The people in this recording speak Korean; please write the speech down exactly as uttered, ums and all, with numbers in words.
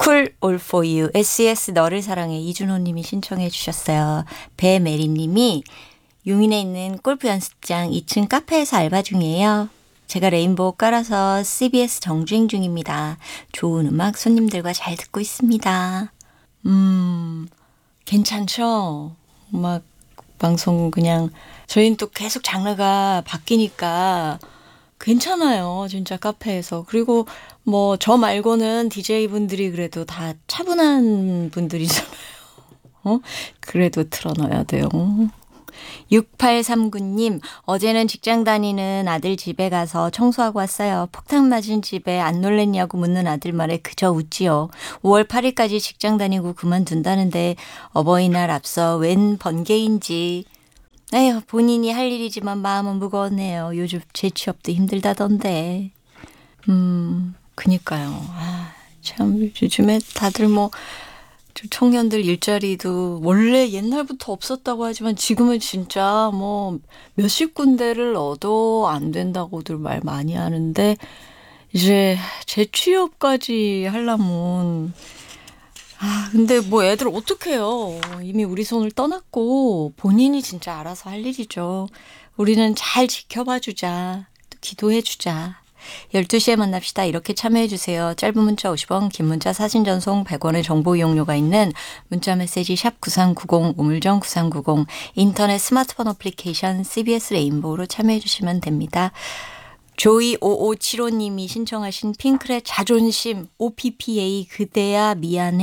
Cool All For You, 에스이에스 너를 사랑해 이준호님이 신청해 주셨어요. 배메리님이 용인에 있는 골프 연습장 이 층 카페에서 알바 중이에요. 제가 레인보우 깔아서 씨비에스 정주행 중입니다. 좋은 음악 손님들과 잘 듣고 있습니다. 음, 괜찮죠? 음악 방송 그냥 저희는 또 계속 장르가 바뀌니까 괜찮아요. 진짜 카페에서. 그리고 뭐 저 말고는 디제이분들이 그래도 다 차분한 분들이잖아요. 어? 그래도 틀어놔야 돼요. 육팔삼구님, 어제는 직장 다니는 아들 집에 가서 청소하고 왔어요. 폭탄 맞은 집에 안 놀랬냐고 묻는 아들 말에 그저 웃지요. 오월 팔일까지 직장 다니고 그만둔다는데 어버이날 앞서 웬 번개인지. 에휴, 본인이 할 일이지만 마음은 무거웠네요. 요즘 재취업도 힘들다던데. 음, 그니까요. 아, 참 요즘에 다들 뭐 청년들 일자리도 원래 옛날부터 없었다고 하지만 지금은 진짜 뭐 몇십 군데를 얻어 안 된다고들 말 많이 하는데 이제 재취업까지 하려면 아 근데 뭐 애들 어떡해요. 이미 우리 손을 떠났고 본인이 진짜 알아서 할 일이죠. 우리는 잘 지켜봐 주자. 또 기도해 주자. 열두 시에 만납시다. 이렇게 참여해 주세요. 짧은 문자 오십 원, 긴 문자 사진 전송 백 원의 정보 이용료가 있는 문자 메시지 샵 구삼구공, 우물정 구삼구공, 인터넷 스마트폰 어플리케이션 씨비에스 레인보우로 참여해 주시면 됩니다. 조이 오오칠오님이 신청하신 핑클의 자존심 오피피에이 그대야 미안해.